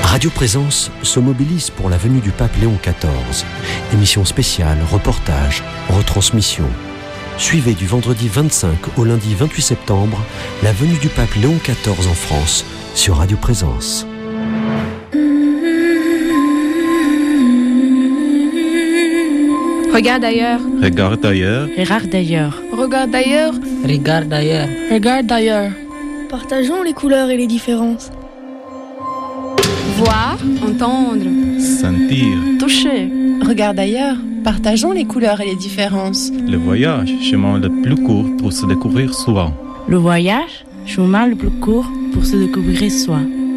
Radio Présence se mobilise pour la venue du pape Léon XIV. Émission spéciale, reportage, retransmission. Suivez du vendredi 25 au lundi 28 septembre la venue du pape Léon XIV en France sur Radio Présence. Regarde ailleurs. Regarde ailleurs. Regarde ailleurs. Regarde ailleurs. Regarde ailleurs. Regarde ailleurs. Partageons les couleurs et les différences. Voir, entendre, sentir, toucher. Regarde ailleurs. Partageons les couleurs et les différences. Le voyage, chemin le plus court pour se découvrir soi. Le voyage, chemin le plus court pour se découvrir soi.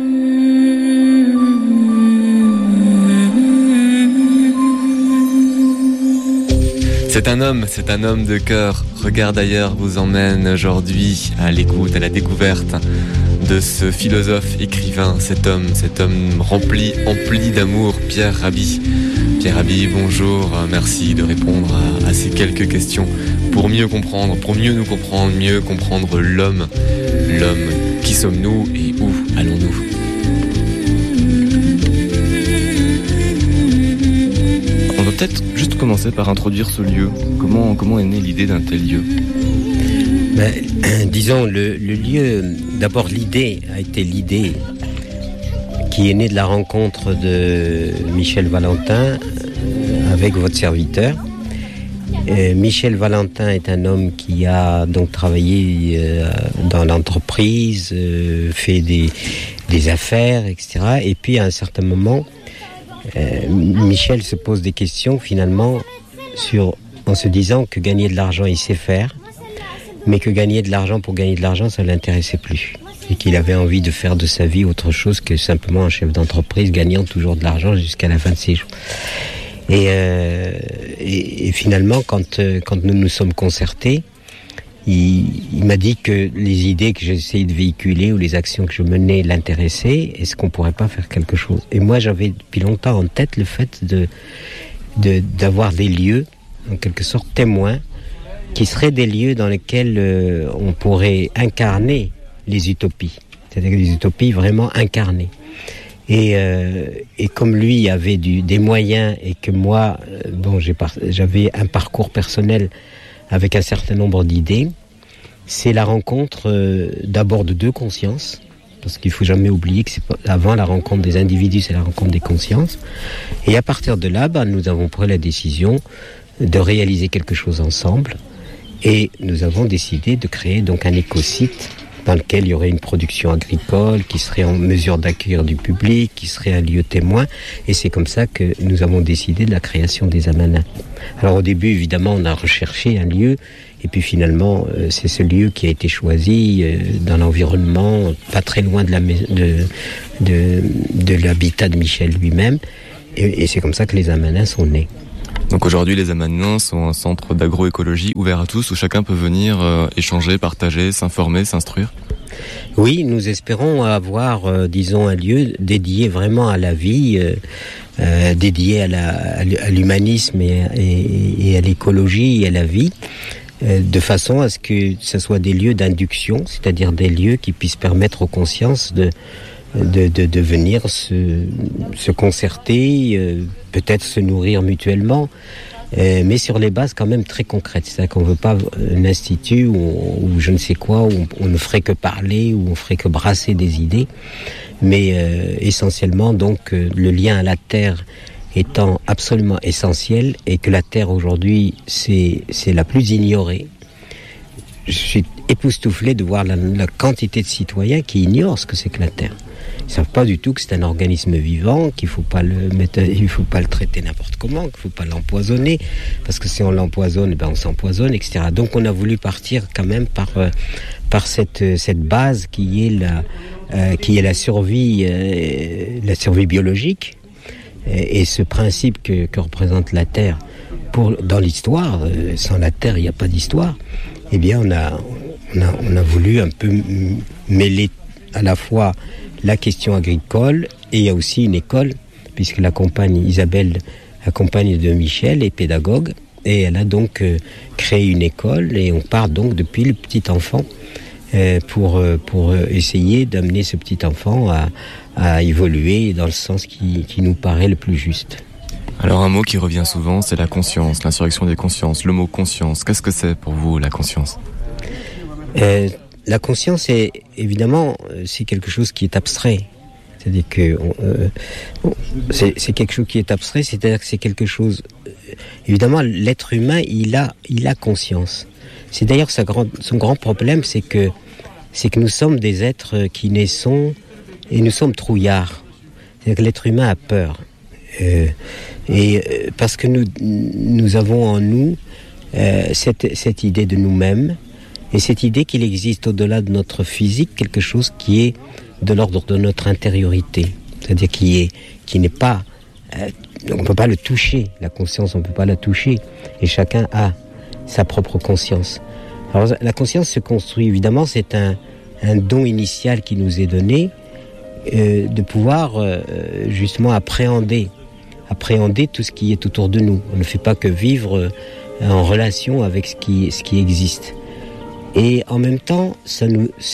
C'est un homme de cœur. Regarde ailleurs vous emmène aujourd'hui à l'écoute, à la découverte de ce philosophe, écrivain, cet homme rempli d'amour, Pierre Rabhi. Pierre Rabhi, bonjour, merci de répondre à ces quelques questions pour mieux comprendre, pour mieux nous comprendre, mieux comprendre l'homme. L'homme, qui sommes-nous et où allons-nous ? On va peut-être juste commencer par introduire ce lieu. Comment est née l'idée d'un tel lieu ? Disons, le lieu, d'abord l'idée a été l'idée qui est née de la rencontre de Michel Valentin avec votre serviteur. Michel Valentin est un homme qui a donc travaillé dans l'entreprise, fait des affaires, etc. Et puis à un certain moment, Michel se pose des questions finalement en se disant que gagner de l'argent il sait faire, mais que gagner de l'argent pour gagner de l'argent ça ne l'intéressait plus et qu'il avait envie de faire de sa vie autre chose que simplement un chef d'entreprise gagnant toujours de l'argent jusqu'à la fin de ses jours. Et finalement quand nous nous sommes concertés, il m'a dit que les idées que j'essayais de véhiculer ou les actions que je menais l'intéressaient. Est-ce qu'on pourrait pas faire quelque chose ? Et moi, j'avais depuis longtemps en tête le fait d'avoir des lieux, en quelque sorte témoins, qui seraient des lieux dans lesquels on pourrait incarner les utopies. C'est-à-dire des utopies vraiment incarnées. Et comme lui avait des moyens et que moi, j'avais un parcours personnel avec un certain nombre d'idées, c'est la rencontre d'abord de deux consciences, parce qu'il ne faut jamais oublier que avant la rencontre des individus, c'est la rencontre des consciences. Et à partir de là, nous avons pris la décision de réaliser quelque chose ensemble, et nous avons décidé de créer donc un écosite dans lequel il y aurait une production agricole qui serait en mesure d'accueillir du public, qui serait un lieu témoin, et c'est comme ça que nous avons décidé de la création des Amanins. Alors au début, évidemment, on a recherché un lieu, et puis finalement, c'est ce lieu qui a été choisi dans l'environnement, pas très loin de l'habitat de Michel lui-même, et c'est comme ça que les Amanins sont nés. Donc aujourd'hui, les Amanins sont un centre d'agroécologie ouvert à tous où chacun peut venir échanger, partager, s'informer, s'instruire. Oui, nous espérons avoir, un lieu dédié vraiment à la vie, dédié à l'humanisme et à l'écologie et à la vie, de façon à ce que ce soit des lieux d'induction, c'est-à-dire des lieux qui puissent permettre aux consciences de venir se concerter, peut-être se nourrir mutuellement, mais sur les bases quand même très concrètes. C'est-à-dire qu'on ne veut pas un institut ou je ne sais quoi, où on ne ferait que parler, où on ferait que brasser des idées, mais essentiellement donc le lien à la terre étant absolument essentiel, et que la terre aujourd'hui c'est la plus ignorée. Je suis époustouflé de voir la quantité de citoyens qui ignorent ce que c'est que la terre. Ils ne savent pas du tout que c'est un organisme vivant, qu'il faut pas il faut pas le traiter n'importe comment, qu'il faut pas l'empoisonner, parce que si on l'empoisonne, on s'empoisonne, etc. Donc on a voulu partir quand même par cette base qui est la survie biologique, et ce principe que représente la terre dans l'histoire. Sans la terre, il n'y a pas d'histoire. Eh bien, on a voulu un peu mêler à la fois la question agricole, et il y a aussi une école, puisque Isabelle, la compagne de Michel, est pédagogue, et elle a donc créé une école, et on part donc depuis le petit enfant pour essayer d'amener ce petit enfant à évoluer dans le sens qui nous paraît le plus juste. Alors un mot qui revient souvent, c'est la conscience, l'insurrection des consciences. Le mot conscience, qu'est-ce que c'est pour vous la conscience ? La conscience, c'est quelque chose qui est abstrait. C'est-à-dire que c'est quelque chose qui est abstrait, c'est-à-dire que c'est quelque chose... évidemment, l'être humain, il a conscience. C'est d'ailleurs son grand problème, c'est que nous sommes des êtres qui naissons et nous sommes trouillards. C'est-à-dire que l'être humain a peur. Parce que nous avons en nous cette idée de nous-mêmes et cette idée qu'il existe au-delà de notre physique quelque chose qui est de l'ordre de notre intériorité, c'est-à-dire qui n'est pas, on ne peut pas le toucher, la conscience on ne peut pas la toucher, et chacun a sa propre conscience. Alors la conscience se construit, évidemment c'est un don initial qui nous est donné, de pouvoir justement appréhender tout ce qui est autour de nous. On ne fait pas que vivre en relation avec ce qui existe. Et en même temps, ça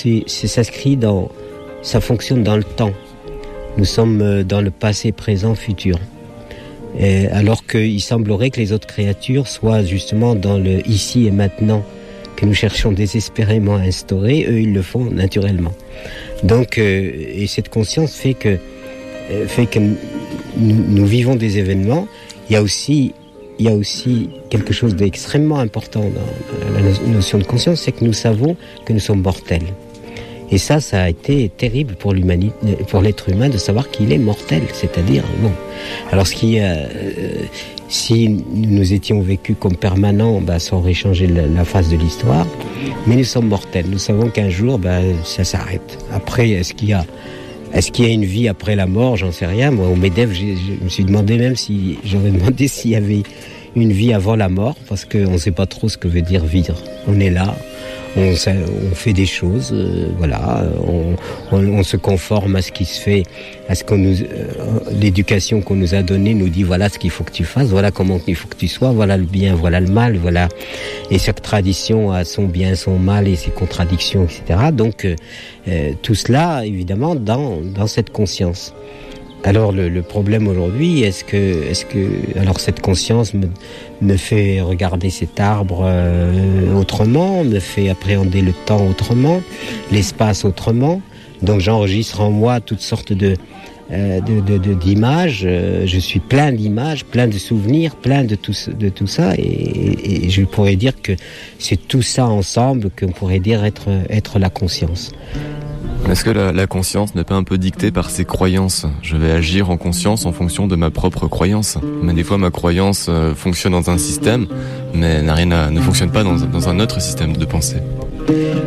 fonctionne dans le temps. Nous sommes dans le passé, présent, futur. Alors qu'il semblerait que les autres créatures soient justement dans le ici et maintenant, que nous cherchons désespérément à instaurer, eux ils le font naturellement. Donc, et cette conscience fait que nous vivons des événements. Il y a aussi quelque chose d'extrêmement important dans la notion de conscience, c'est que nous savons que nous sommes mortels. Et ça a été terrible pour l'humanité, pour l'être humain de savoir qu'il est mortel, c'est-à-dire bon. Alors si nous étions vécus comme permanents, ça aurait changé la face de l'histoire. Mais nous sommes mortels. Nous savons qu'un jour, ça s'arrête. Après, est-ce qu'il y a une vie après la mort? J'en sais rien. Moi, au MEDEF, je me suis demandé j'aurais demandé s'il y avait une vie avant la mort, parce qu'on ne sait pas trop ce que veut dire vivre. On est là, on fait des choses, on se conforme à ce qui se fait, à ce l'éducation qu'on nous a donnée nous dit voilà ce qu'il faut que tu fasses, voilà comment il faut que tu sois, voilà le bien, voilà le mal, voilà. Et chaque tradition a son bien, son mal et ses contradictions, etc. Donc tout cela, évidemment, dans cette conscience. Alors le problème aujourd'hui, est-ce que alors cette conscience me fait regarder cet arbre autrement, me fait appréhender le temps autrement, l'espace autrement. Donc j'enregistre en moi toutes sortes d'images. Je suis plein d'images, plein de souvenirs, plein de tout ça. Et je pourrais dire que c'est tout ça ensemble qu'on pourrait dire être la conscience. Est-ce que la conscience n'est pas un peu dictée par ses croyances ? Je vais agir en conscience en fonction de ma propre croyance. Mais des fois, ma croyance fonctionne dans un système, mais ne fonctionne pas dans un autre système de pensée.